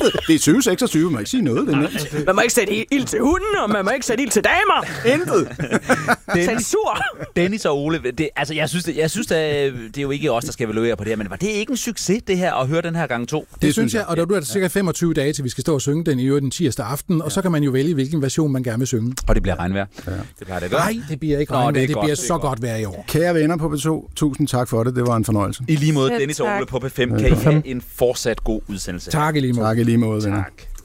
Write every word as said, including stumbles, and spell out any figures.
Det er tyve seksogtyve, man må ikke sige noget. Det man må ikke sætte ild til hunden, og man må ikke sætte ild til damer. Intet. Censur. Dennis og Ole, det, altså jeg synes, det, jeg synes det, det er jo ikke os, der skal evaluere på det her, men var det ikke en succes, det her, at høre den her gang to? Det, det synes jeg, og der er cirka femogtyve dage, til vi skal stå og synge den i øvrigt den tirsdag aften, og så kan man jo vælge, hvilken version man gerne vil synge. Og det bliver regnvejr. Ja. Det bliver det godt. Nej, det bliver ikke regnvejr, det, det godt, bliver det så godt. godt vejr i år. Kære venner på P to, tusind tak for det. Det var en fornøjelse. I lige måde, Selv Dennis og tak. Ole på P fem. Kan I have en fortsat god udsendelse? Tak i lige måde. Tak i lige måde, venner. Tak.